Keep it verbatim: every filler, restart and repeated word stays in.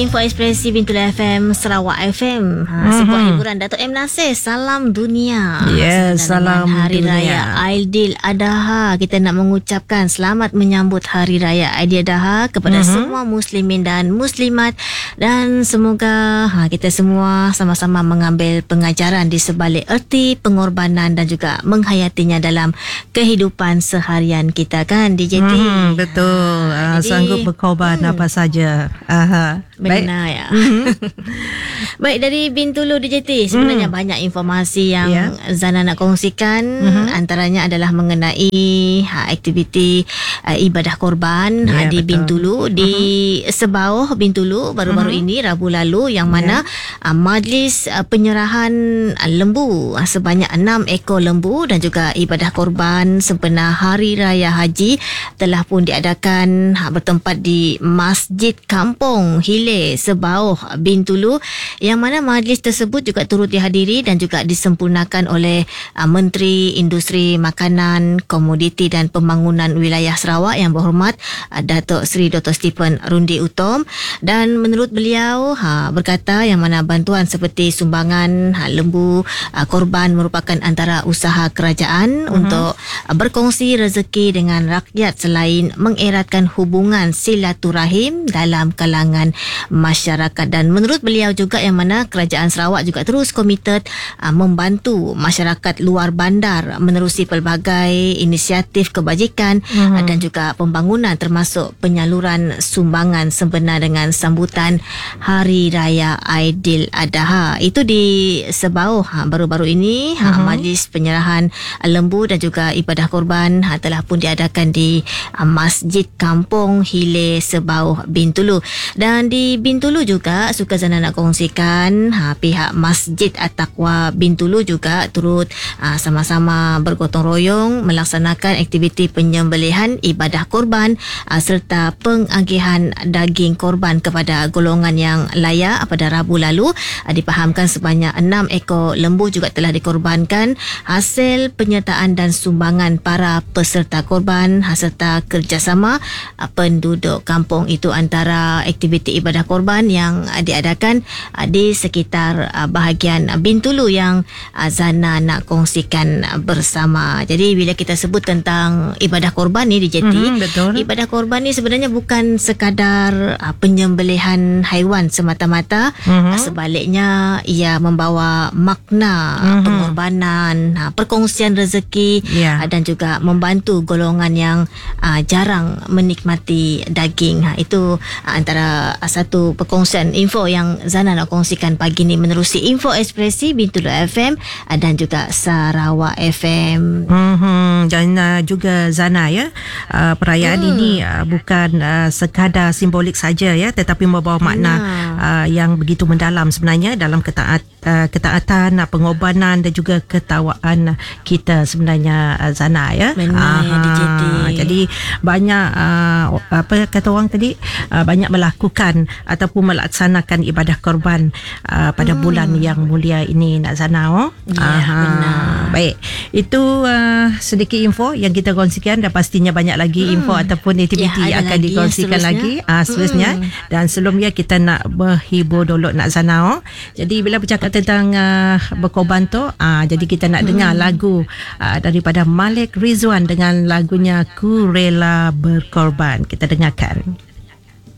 Info Ekspresi Bintul F M, Sarawak F M. Ha, mm-hmm. Sebuah hiburan. Dato' M. Nasir, salam dunia. Yes, salam Hari dunia. Raya Aidiladha. Kita nak mengucapkan selamat menyambut Hari Raya Aidiladha kepada mm-hmm. semua muslimin dan muslimat, dan semoga ha, kita semua sama-sama mengambil pengajaran di sebalik erti pengorbanan dan juga menghayatinya dalam kehidupan seharian kita, kan D J T? Mm-hmm, betul. Ha, Jadi, sanggup berkorban hmm. apa saja. Aha. Benar ya. Mm-hmm. Baik, dari Bintulu D J T sebenarnya mm. banyak informasi yang yeah. Zana nak kongsikan. Mm-hmm. Antaranya adalah mengenai ha, aktiviti uh, ibadah korban yeah, ha, di betul. Bintulu, di mm-hmm. Sebauh Bintulu baru-baru mm-hmm. ini Rabu lalu, yang mana yeah. uh, majlis uh, penyerahan uh, lembu uh, sebanyak enam ekor lembu dan juga ibadah korban sempena Hari Raya Haji telah pun diadakan ha, bertempat di Masjid Kampung Hile Sebauh Bintulu, yang mana majlis tersebut juga turut dihadiri dan juga disempurnakan oleh uh, Menteri Industri Makanan, Komoditi dan Pembangunan Wilayah Sarawak Yang Berhormat uh, Datuk Seri Doktor Stephen Rundi Utom. Dan menurut beliau ha, berkata yang mana bantuan seperti sumbangan ha, lembu uh, korban merupakan antara usaha kerajaan uh-huh. untuk uh, berkongsi rezeki dengan rakyat selain mengeratkan hubungan silaturahim dalam kalangan masyarakat. Dan menurut beliau juga yang mana kerajaan Sarawak juga terus komited uh, membantu masyarakat luar bandar menerusi pelbagai inisiatif kebajikan uh-huh. uh, dan juga pembangunan, termasuk penyaluran sumbangan sempena dengan sambutan Hari Raya Aidiladha. Itu di Sebauh ha, baru-baru ini uh-huh. ha, majlis penyerahan lembu dan juga ibadah korban ha, telah pun diadakan di ha, Masjid Kampung Hile Sebauh Bintulu. Dan di Bintulu juga suka Zana nak kongsikan ha, pihak Masjid At-Taqwa Bintulu juga turut ha, sama-sama bergotong royong melaksanakan aktiviti penyembelihan ibadah korban ha, serta pengagihan daging korban kepada golongan yang layak pada Rabu lalu. Ha, dipahamkan sebanyak enam ekor lembu juga telah dikorbankan hasil penyertaan dan sumbangan para peserta korban ha, serta kerjasama ha, penduduk kampung. Itu antara aktiviti ibadah korban yang uh, diadakan uh, di sekitar uh, bahagian uh, Bintulu yang uh, Zana nak kongsikan uh, bersama. Jadi bila kita sebut tentang ibadah korban ni D J T, mm-hmm, betul. Ibadah korban ni sebenarnya bukan sekadar uh, penyembelihan haiwan semata-mata, mm-hmm. uh, sebaliknya ia membawa makna mm-hmm. pengorbanan, uh, perkongsian rezeki yeah. uh, dan juga membantu golongan yang uh, jarang menikmati daging. Ha, itu uh, antara uh, satu perkongsian info yang Zana nak kongsikan pagi ni menerusi Info Ekspresi Bintul F M uh, dan juga Sarawak F M. Mm-hmm. Dan uh, juga Zana ya, uh, perayaan hmm. ini uh, bukan uh, sekadar simbolik saja ya, tetapi membawa makna uh, yang begitu mendalam sebenarnya dalam ketaat uh, ketaatan, uh, pengorbanan dan juga ketawaan kita sebenarnya, uh, Zana ya. Benar ya, D J T. Jadi banyak uh, apa kata orang tadi, uh, banyak melakukan ataupun melaksanakan ibadah korban uh, pada hmm. bulan yang mulia ini, nak Zana. Oh? Ya, benar. Baik, itu uh, sedikit info yang kita kongsikan, dan pastinya banyak lagi hmm. info ataupun aktiviti ya, akan lagi dikongsikan lagi uh, seterusnya. Hmm. Dan sebelumnya kita nak berhibur dulu, nak Zana. Oh? Jadi bila bercakap tentang uh, berkorban tu, uh, jadi kita nak hmm. dengar lagu uh, daripada Malik Rizwan dengan lagunya Ku Rela Berkorban. Kita dengarkan.